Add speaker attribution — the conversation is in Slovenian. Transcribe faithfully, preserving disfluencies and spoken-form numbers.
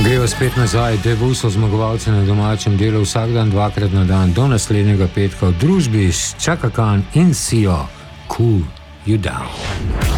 Speaker 1: Grejo spet nazaj, Devu so zmagovalci na domačem delu vsak dan, dvakrat na dan, do naslednjega petka v družbi s Chaka Khan in Sio, Cool You Down.